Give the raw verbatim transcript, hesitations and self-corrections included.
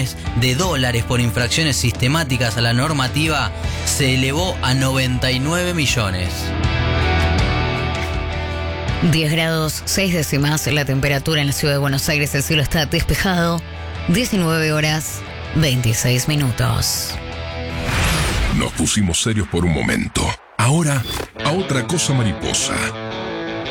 millones de dólares por infracciones sistemáticas a la normativa se elevó a noventa y nueve millones. diez grados, seis décimas la temperatura en la ciudad de Buenos Aires. El cielo está despejado. diecinueve horas, veintiséis minutos. Nos pusimos serios por un momento. Ahora, a otra cosa mariposa.